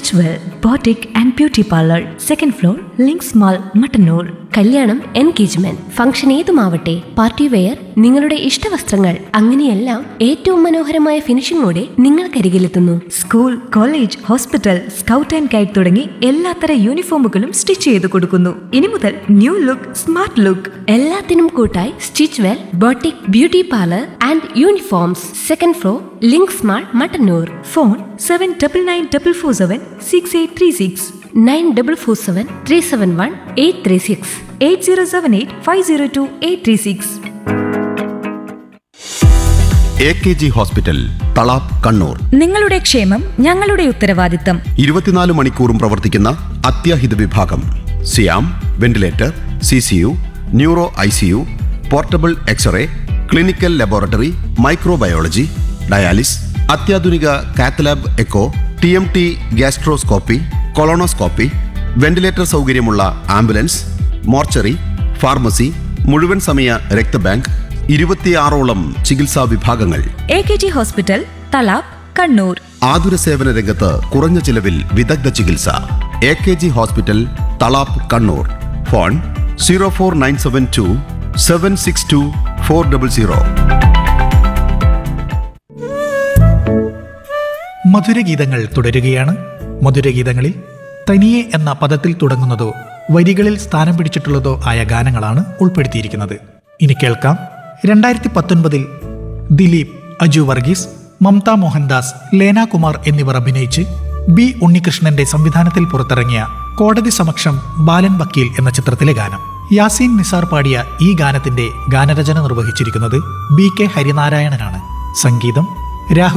Stitchwell boutique and beauty parlour, second floor, links mall, Mattannur. കല്യാണം, engagement, function ഏതുമാവട്ടെ, party wear, നിങ്ങളുടെ ഇഷ്ടവസ്ത്രങ്ങൾ, അങ്ങനെയെല്ലാം ഏറ്റവും മനോഹരമായ ഫിനിഷിംഗോടെ നിങ്ങൾക്കരികിലെത്തുന്നു. School, college, hospital, scout and guide തുടങ്ങി എല്ലാത്തര യൂണിഫോമുകളും സ്റ്റിച്ച് ചെയ്ത് കൊടുക്കുന്നു. ഇനി മുതൽ ന്യൂ ലുക്ക്, സ്മാർട്ട് ലുക്ക്. എല്ലാത്തിനും കൂട്ടായി stitch well boutique beauty parlour and uniforms, second floor, links mall, Mattannur. Phone 7994476836. 9447371836. 8078502836. AKG hospital, Thalap, Kannur. നിങ്ങളുടെ ക്ഷേമം ഞങ്ങളുടെ ഉത്തരവാദിത്തം. 24 മണിക്കൂറും പ്രവർത്തിക്കുന്ന അത്യാഹിത വിഭാഗം. സിയാം, ventilator, CCU, neuro ICU, portable x-ray, clinical laboratory, microbiology, dialysis, അത്യാധുനിക cath lab echo, TMT gastroscopy, colonoscopy, ventilator സൗകര്യമുള്ള ആംബുലൻസ്, മോർച്ചറി, ഫാർമസി, മുഴുവൻ സമയ രക്തബാങ്ക്, 26ഓളം ചികിത്സാ വിഭാഗങ്ങൾ. AKG hospital, Thalap, Kannur. ആതുര സേവന രംഗത്ത് കുറഞ്ഞ ചിലവിൽ വിദഗ്ധ ചികിത്സ. AKG hospital, Thalap, Kannur. Phone 04972 762 400. മധുരഗീതങ്ങൾ തുടരുകയാണ്. മധുരഗീതങ്ങളിൽ തനിയെ എന്ന പദത്തിൽ തുടങ്ങുന്നതോ വരികളിൽ സ്ഥാനം പിടിച്ചിട്ടുള്ളതോ ആയ ഗാനങ്ങളാണ് ഉൾപ്പെടുത്തിയിരിക്കുന്നത്. ഇനി കേൾക്കാം 2019 ദിലീപ്, അജു വർഗീസ്, മമത മോഹൻദാസ്, ലേന കുമാർ എന്നിവർ അഭിനയിച്ച് B ഉണ്ണികൃഷ്ണന്റെ സംവിധാനത്തിൽ പുറത്തിറങ്ങിയ കോടതി സമക്ഷം ബാലൻ വക്കീൽ എന്ന ചിത്രത്തിലെ ഗാനം. യാസീൻ നിസാർ പാടിയ ഈ ഗാനത്തിന്റെ ഗാനരചന നിർവഹിച്ചിരിക്കുന്നത് BK ഹരിനാരായണനാണ്. സംഗീതം രാഹുൽ